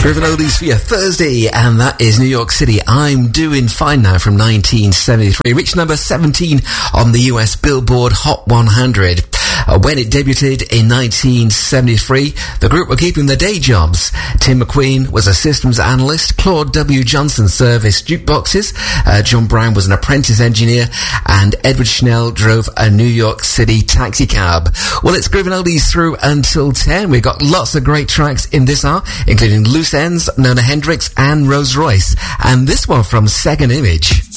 Groovin' Oldies for your Thursday, and that is New York City. I'm Doing Fine Now from 1973. Reached number 17 on the US Billboard Hot 100. When it debuted in 1973, the group were keeping their day jobs. Tim McQueen was a systems analyst. Claude W. Johnson serviced jukeboxes. John Brown was an apprentice engineer. And Edward Schnell drove a New York City taxi cab. Well, it's Groovin' Oldies through until 10. We've got lots of great tracks in this hour, including Loose Ends, Nona Hendrix, and Rose Royce. And this one from Second Image.